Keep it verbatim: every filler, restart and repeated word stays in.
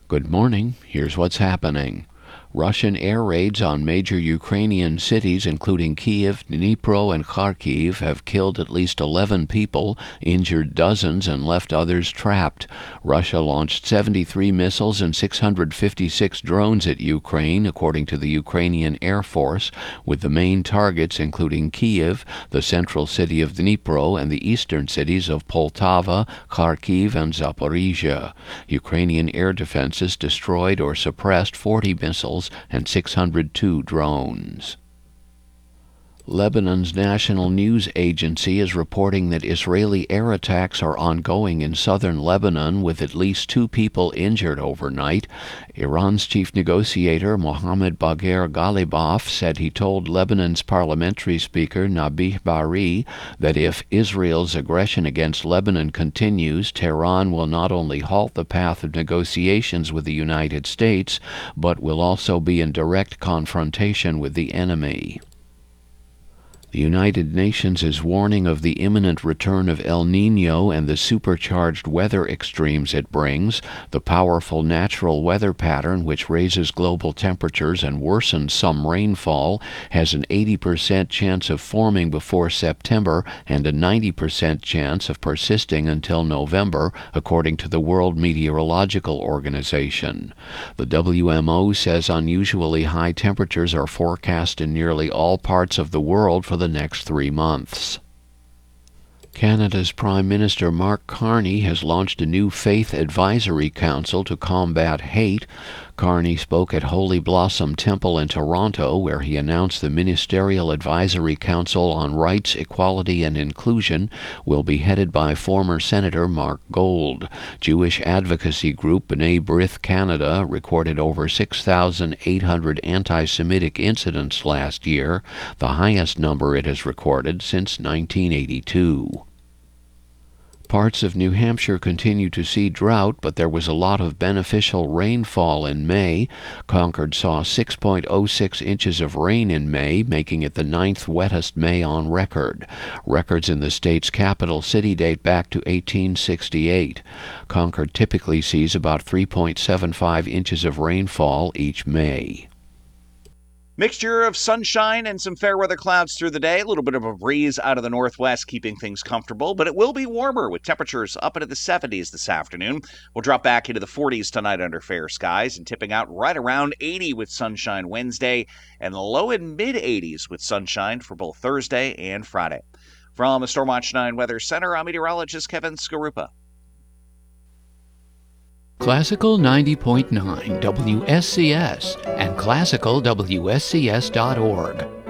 Good morning. Here's what's happening. Russian air raids on major Ukrainian cities, including Kiev, Dnipro, and Kharkiv, have killed at least eleven people, injured dozens, and left others trapped. Russia launched seventy-three missiles and six hundred fifty-six drones at Ukraine, according to the Ukrainian Air Force, with the main targets including Kiev, the central city of Dnipro, and the eastern cities of Poltava, Kharkiv, and Zaporizhia. Ukrainian air defenses destroyed or suppressed forty missiles and six hundred two drones. Lebanon's national news agency is reporting that Israeli air attacks are ongoing in southern Lebanon, with at least two people injured overnight. Iran's chief negotiator Mohammad Bagher Ghalibaf said he told Lebanon's parliamentary speaker Nabih Berri that if Israel's aggression against Lebanon continues, Tehran will not only halt the path of negotiations with the United States, but will also be in direct confrontation with the enemy. The United Nations is warning of the imminent return of El Niño and the supercharged weather extremes it brings. The powerful natural weather pattern, which raises global temperatures and worsens some rainfall, has an eighty percent chance of forming before September and a ninety percent chance of persisting until November, according to the World Meteorological Organization. The W M O says unusually high temperatures are forecast in nearly all parts of the world for the next three months. Canada's Prime Minister Mark Carney has launched a new faith advisory council to combat hate. Carney spoke at Holy Blossom Temple in Toronto, where he announced the Ministerial Advisory Council on Rights, Equality and Inclusion will be headed by former Senator Mark Gold. Jewish advocacy group B'nai B'rith Canada recorded over six thousand eight hundred anti-Semitic incidents last year, the highest number it has recorded since nineteen eighty-two. Parts of New Hampshire continue to see drought, but there was a lot of beneficial rainfall in May. Concord saw six point oh six inches of rain in May, making it the ninth wettest May on record. Records in the state's capital city date back to eighteen sixty-eight. Concord typically sees about three point seven five inches of rainfall each May. Mixture of sunshine and some fair weather clouds through the day. A little bit of a breeze out of the northwest, keeping things comfortable, but it will be warmer with temperatures up into the seventies this afternoon. We'll drop back into the forties tonight under fair skies and tipping out right around eighty with sunshine Wednesday and low and mid eighties with sunshine for both Thursday and Friday. From the Stormwatch nine Weather Center, I'm meteorologist Kevin Skarupa. Classical ninety point nine W S C S and classical W S C S dot org.